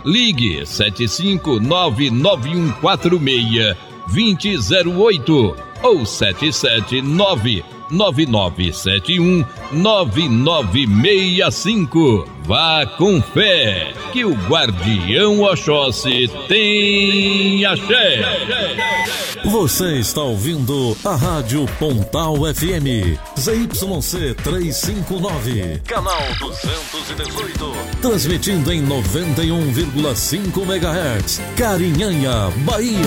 Ligue 75991462008 ou 77999719965. Vá com fé, que o Guardião Oxóssi tem axé. Você está ouvindo a Rádio Pontal FM, ZYC 359, canal 218, transmitindo em 91,5 MHz, Carinhanha, Bahia.